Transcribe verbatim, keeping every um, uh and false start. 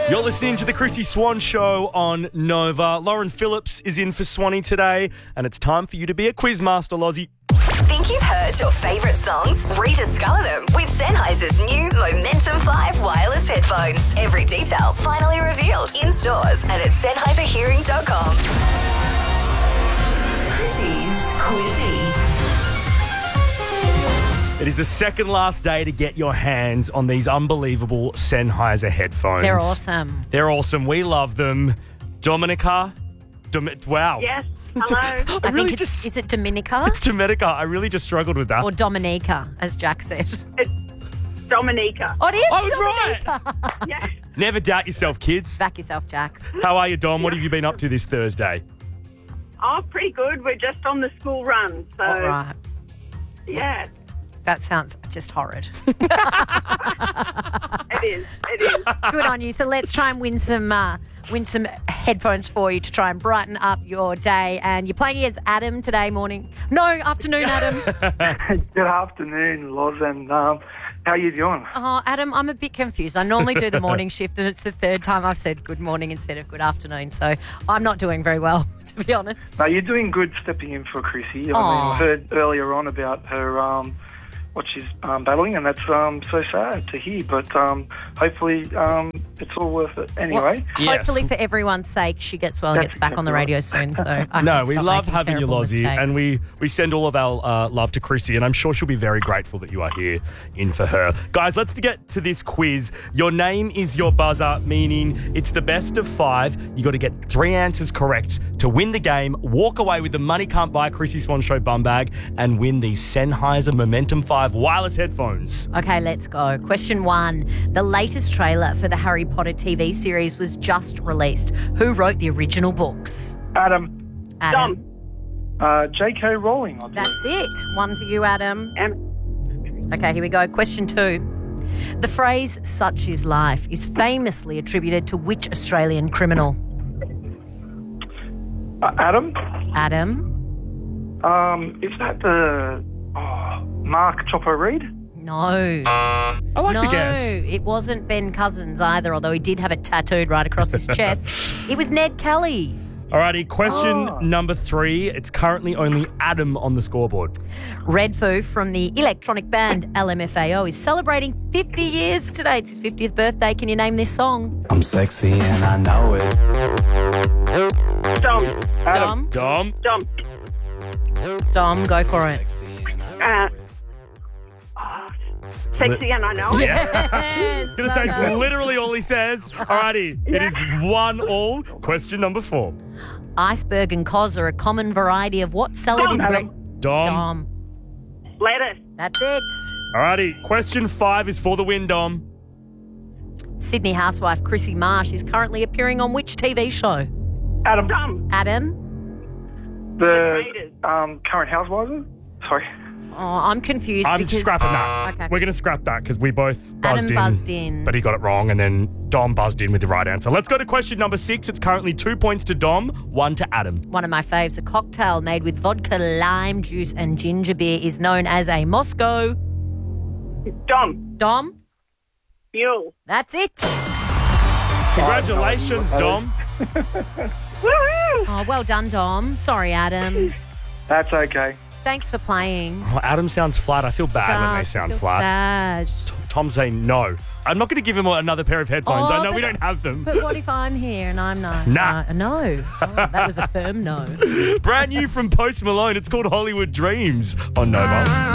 You're listening to the Chrissy Swan Show on Nova. Lauren Phillips is in for Swanee today, and it's time for you to be a quizmaster, Lozzie. Think you've heard your favourite songs? Rediscover them with Sennheiser's new Momentum five wireless headphones. Every detail finally revealed in stores and at Sennheiser Hearing dot com. Chrissy's Quizzy. It is the second last day to get your hands on these unbelievable Sennheiser headphones. They're awesome. They're awesome. We love them. Dominica? Dom- wow. Yes. Hello. I, I really think it's, just... is it Dominica It's Dominica. I really just struggled with that. or Dominica, as Jack said? It's Dominica. Oh, it is I was Dominica. right. Yes. Never doubt yourself, kids. Back yourself, Jack. How are you, Dom? What have you been up to this Thursday? Oh, pretty good. We're just on the school run. So, All right. yeah, That sounds just horrid. it is. It is. Good on you. So let's try and win some uh, win some headphones for you to try and brighten up your day. And you're playing against Adam today morning. No, afternoon, Adam. Good afternoon, Loz, and um, how are you doing? Oh, Adam, I'm a bit confused. I normally do the morning shift, and it's the third time I've said good morning instead of good afternoon. So I'm not doing very well, to be honest. No, you're doing good stepping in for Chrissy. I mean, Aw. I heard earlier on about her, um, what she's um, battling, and that's um, so sad to hear, but um, hopefully um, it's all worth it anyway. Well, Yes. hopefully, for everyone's sake, she gets well and That's gets back on the exactly radio right. soon. So I No, can we stop love making having you, terrible Lozzie, mistakes. and we, we send all of our uh, love to Chrissy, and I'm sure she'll be very grateful that you are here in for her. Guys, let's get to this quiz. Your name is your buzzer, meaning it's the best of five. You got to get three answers correct to win the game, walk away with the Money Can't Buy Chrissy Swan Show bum bag, and win the Sennheiser Momentum five wireless headphones. Okay, let's go. Question one. The latest trailer for the Harry Potter T V series was just released. Who wrote the original books? Adam, Adam. Dom. uh, J K. Rowling, I believe. That's it. One to you, Adam. Um, Okay, here we go. Question two. The phrase "such is life" is famously attributed to which Australian criminal? Uh, Adam, Adam? um, is that the oh, Mark Chopper Reed? No. I like no, the guess. it wasn't Ben Cousins either, although he did have it tattooed right across his chest. It was Ned Kelly. Alrighty, question Oh. number three. It's currently only Adam on the scoreboard. Red Foo from the electronic band L M F A O is celebrating fifty years today. It's his fiftieth birthday. Can you name this song? I'm sexy and I know it. Dom. Adam, Dom? Dom? Dom. Dom, go for it. Sexy and I Uh, oh, sexy and I know. Yes. Gonna say it's No, no. literally all he says. Alrighty, it is one all. Question number four. Iceberg and cos are a common variety of what salad Dom, ingredient? Dom. Dom. Lettuce. That's it. Alrighty, question five is for the win, Dom. Sydney housewife Chrissy Marsh is currently appearing on which T V show? Adam, Dom. Adam? the Raiders. um, current housewives? Sorry. Oh, I'm confused I'm because... scrapping that. Okay. We're going to scrap that because we both buzzed Adam in, buzzed in. but he got it wrong, and then Dom buzzed in with the right answer. Let's go to question number six. It's currently two points to Dom, one to Adam. One of my faves, a cocktail made with vodka, lime juice and ginger beer is known as a Moscow... Dom. Dom? Mule. That's it. Congratulations, Dom. Woo-hoo. Oh, well done, Dom. Sorry, Adam. That's okay. Thanks for playing. Oh, Adam sounds flat. I feel bad when they Does, sound feel flat. sad. Tom's saying no. I'm not going to give him another pair of headphones. Oh, I know we but- don't have them. But what if I'm here and I'm not? Nah. Uh, no. Oh, that was a firm no. Brand new from Post Malone. It's called Hollywood Dreams on Nova.